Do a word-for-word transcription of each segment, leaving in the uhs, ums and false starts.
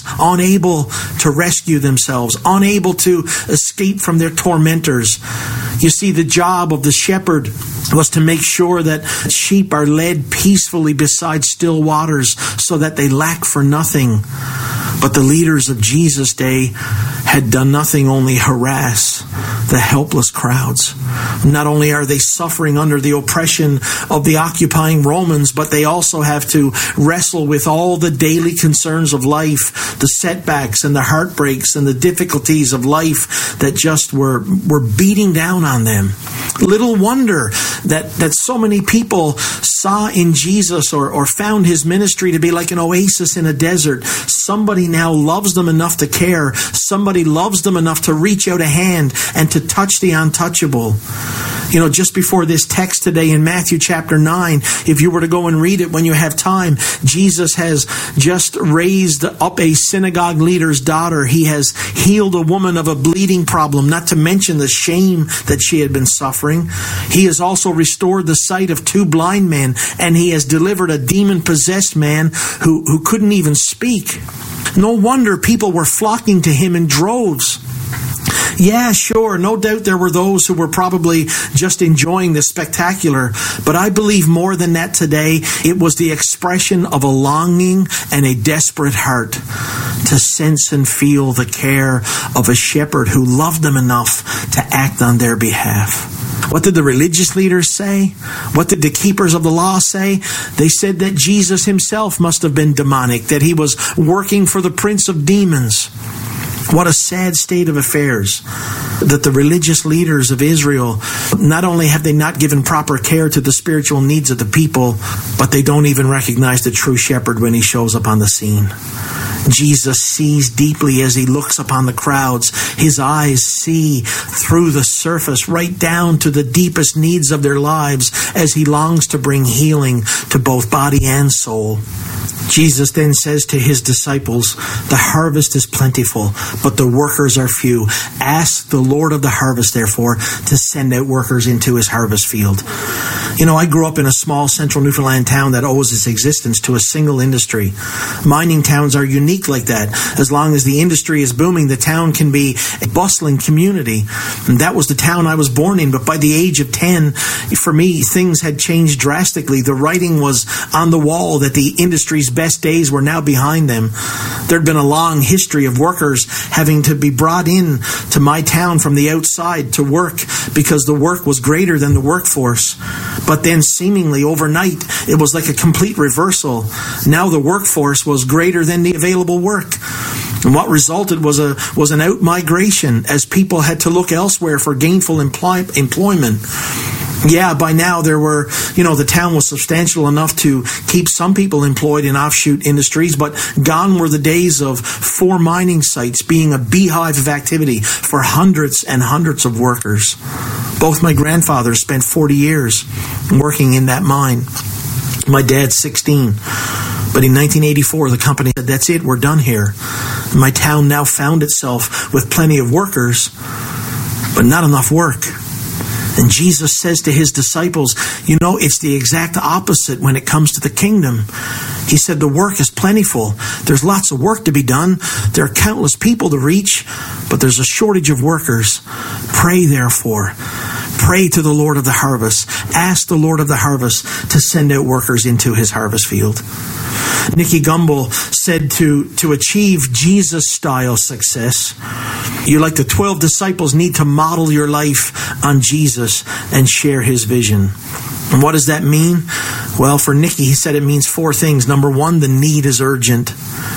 unable to rescue themselves, unable to escape from their tormentors. You see, the job of the shepherd was to make sure that sheep are led peacefully beside still waters so that they lack for nothing. But the leaders of Jesus' day had done nothing, only harass the helpless crowds. Not only are they suffering under the oppression of the occupying Romans, but they also have to wrestle with all the daily concerns of life, the setbacks and the heartbreaks and the difficulties of life that just were, were beating down on them. Little wonder that, that so many people saw in Jesus or, or found his ministry to be like an oasis in a desert. Somebody now loves them enough to care. Somebody loves them enough to reach out a hand and to touch the untouchable. You know, just before this text today in Matthew chapter nine, if you were to go and read it when you have time, Jesus has just raised up a synagogue leader's daughter. He has healed a woman of a bleeding problem, not to mention the shame that she had been suffering. He has also restored the sight of two blind men, and he has delivered a demon-possessed man who, who couldn't even speak. No wonder people were flocking to him in droves. Yeah, sure, no doubt there were those who were probably just enjoying the spectacular, but I believe more than that today, it was the expression of a longing and a desperate heart to sense and feel the care of a shepherd who loved them enough to act on their behalf. What did the religious leaders say? What did the keepers of the law say? They said that Jesus himself must have been demonic, that he was working for the prince of demons. What a sad state of affairs that the religious leaders of Israel, not only have they not given proper care to the spiritual needs of the people, but they don't even recognize the true shepherd when he shows up on the scene. Jesus sees deeply as he looks upon the crowds. His eyes see through the surface right down to the deepest needs of their lives as he longs to bring healing to both body and soul. Jesus then says to his disciples, the harvest is plentiful, but the workers are few. Ask the Lord of the harvest, therefore, to send out workers into his harvest field. You know, I grew up in a small central Newfoundland town that owes its existence to a single industry. Mining towns are unique like that. As long as the industry is booming, the town can be a bustling community. And that was the town I was born in. But by the age of ten, for me, things had changed drastically. The writing was on the wall that the industry's best days were now behind them. There'd been a long history of workers having to be brought in to my town from the outside to work because the work was greater than the workforce. But then seemingly overnight, it was like a complete reversal. Now the workforce was greater than the available work. And what resulted was a was an out-migration as people had to look elsewhere for gainful employ, employment. Yeah, by now there were, you know, the town was substantial enough to keep some people employed in offshoot industries, but gone were the days of four mining sites being a beehive of activity for hundreds and hundreds of workers. Both my grandfathers spent forty years working in that mine. My dad's sixteen. But in nineteen eighty-four, the company said, that's it, we're done here. My town now found itself with plenty of workers, but not enough work. And Jesus says to his disciples, you know, it's the exact opposite when it comes to the kingdom. He said the work is plentiful. There's lots of work to be done. There are countless people to reach, but there's a shortage of workers. Pray, therefore. Pray to the Lord of the harvest. Ask the Lord of the harvest to send out workers into his harvest field. Nicky Gumbel said to, to achieve Jesus-style success, you, like the twelve disciples, need to model your life on Jesus and share his vision. And what does that mean? Well, for Nicky, he said it means four things. Number one, the need is urgent.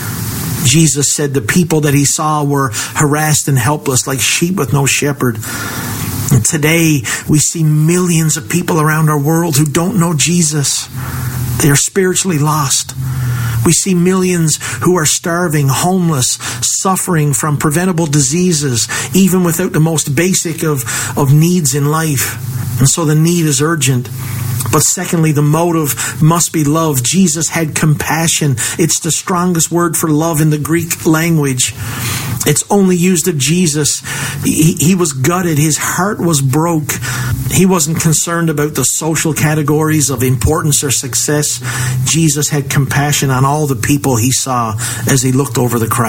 Jesus said the people that he saw were harassed and helpless like sheep with no shepherd. And today, we see millions of people around our world who don't know Jesus. They are spiritually lost. We see millions who are starving, homeless, suffering from preventable diseases, even without the most basic of, of needs in life. And so the need is urgent. But secondly, the motive must be love. Jesus had compassion. It's the strongest word for love in the Greek language. It's only used of Jesus. He, he was gutted. His heart was broke. He wasn't concerned about the social categories of importance or success. Jesus had compassion on all the people he saw as he looked over the crowd.